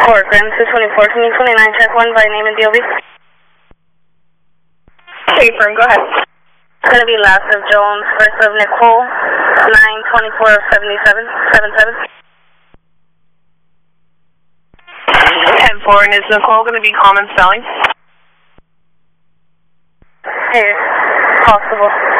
Grand 224, can you 29 check 1 by name and DOB? Okay, firm, go ahead. It's going to be last of Jones, first of Nicole, 924 of 77. 10-4, and is Nicole going to be common spelling? Hey, possible.